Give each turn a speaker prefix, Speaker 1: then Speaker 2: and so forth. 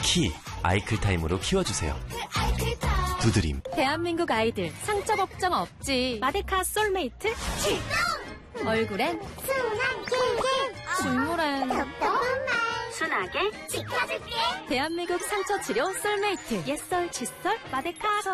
Speaker 1: 키 아이클타임으로 키워주세요. 두드림.
Speaker 2: 대한민국 아이들 상처 걱정 없지. 마데카 솔메이트 출동! 얼굴엔
Speaker 3: 순한 꿀꿀
Speaker 2: 중물엔
Speaker 3: 답답한 말
Speaker 2: 순하게
Speaker 3: 지켜줄게.
Speaker 2: 대한민국 상처 치료 솔메이트. 옛설 칫솔 마데카.